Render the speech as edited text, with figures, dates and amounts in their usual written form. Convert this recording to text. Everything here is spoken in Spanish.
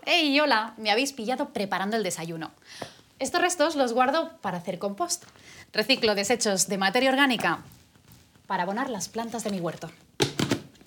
¡Hey, hola! Me habéis pillado preparando el desayuno. Estos restos los guardo para hacer compost. Reciclo desechos de materia orgánica para abonar las plantas de mi huerto.